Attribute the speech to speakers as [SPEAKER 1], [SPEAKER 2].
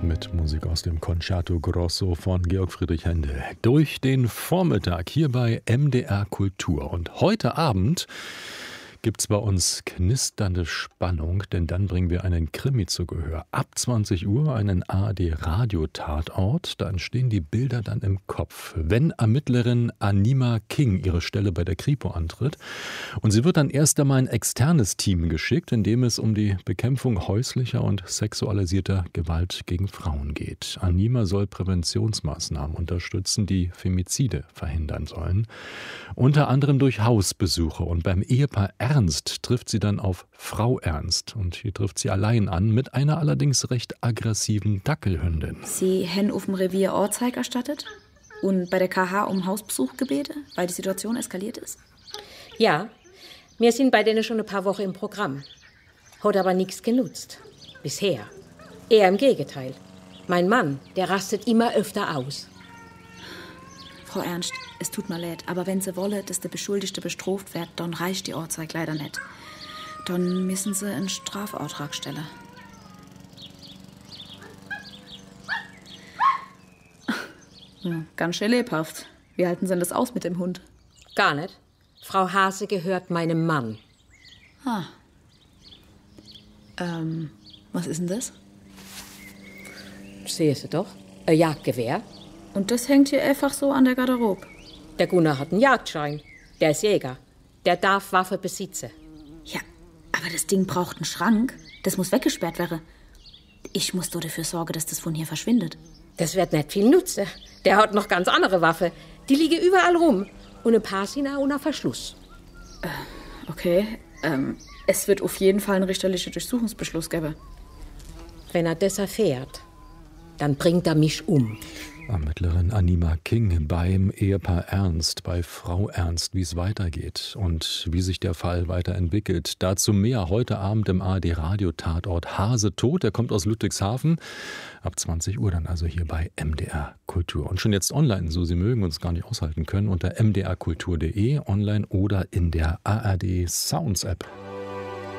[SPEAKER 1] mit Musik aus dem Concerto Grosso von Georg Friedrich Händel. Durch den Vormittag hier bei MDR Kultur. Und heute Abend gibt's bei uns knisternde Spannung, denn dann bringen wir einen Krimi zu Gehör. Ab 20 Uhr einen ARD-Radio-Tatort. Da entstehen die Bilder dann im Kopf. Wenn Ermittlerin Anima King ihre Stelle bei der Kripo antritt. Und sie wird dann erst einmal ein externes Team geschickt, in dem es um die Bekämpfung häuslicher und sexualisierter Gewalt gegen Frauen geht. Anima soll Präventionsmaßnahmen unterstützen, die Femizide verhindern sollen. Unter anderem durch Hausbesuche. Und beim Ehepaar Ernst trifft sie dann auf Frau Ernst. Und hier trifft sie allein an mit einer allerdings recht aggressiven Dackelhündin.
[SPEAKER 2] Sie haben auf dem Revier Anzeige erstattet und bei der KH um Hausbesuch gebeten, weil die Situation eskaliert ist?
[SPEAKER 3] Ja, wir sind bei denen schon ein paar Wochen im Programm. Hat aber nichts genutzt. Bisher. Eher im Gegenteil. Mein Mann, der rastet immer öfter aus.
[SPEAKER 2] Frau Ernst, es tut mir leid, aber wenn Sie wollen, dass der Beschuldigte bestraft wird, dann reicht die Anzeige leider nicht. Dann müssen Sie einen Strafauftrag stellen. Ja, ganz schön lebhaft. Wie halten Sie denn das aus mit dem Hund?
[SPEAKER 3] Gar nicht. Frau Hase gehört meinem Mann.
[SPEAKER 2] Ah. Was ist denn das?
[SPEAKER 3] Sehen Sie doch. Ein Jagdgewehr.
[SPEAKER 2] Und das hängt hier einfach so an der Garderobe?
[SPEAKER 3] Der Gunnar hat einen Jagdschein. Der ist Jäger. Der darf Waffe besitzen.
[SPEAKER 2] Ja, aber das Ding braucht einen Schrank. Das muss weggesperrt werden. Ich muss nur dafür sorgen, dass das von hier verschwindet.
[SPEAKER 3] Das wird nicht viel nutzen. Der hat noch ganz andere Waffen. Die liegen überall rum. Und ein paar sind auch unter Verschluss.
[SPEAKER 2] Okay, es wird auf jeden Fall einen richterlichen Durchsuchungsbeschluss geben.
[SPEAKER 3] Wenn er das erfährt, dann bringt er mich um.
[SPEAKER 1] Ermittlerin Anima King beim Ehepaar Ernst, bei Frau Ernst, wie es weitergeht und wie sich der Fall weiterentwickelt. Dazu mehr heute Abend im ARD-Radio-Tatort Hase tot. Der kommt aus Ludwigshafen. Ab 20 Uhr dann also hier bei MDR Kultur. Und schon jetzt online, so Sie mögen uns gar nicht aushalten können, unter mdrkultur.de, online oder in der ARD Sounds App.